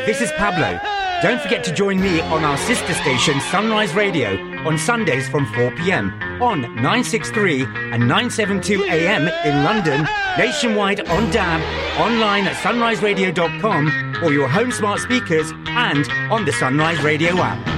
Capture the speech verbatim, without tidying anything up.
this is Pablo. Don't forget to join me on our sister station Sunrise Radio on Sundays from four p.m. on nine sixty-three and nine seventy-two A M in London, nationwide on D A B, online at sunrise radio dot com or your home smart speakers and on the Sunrise Radio app.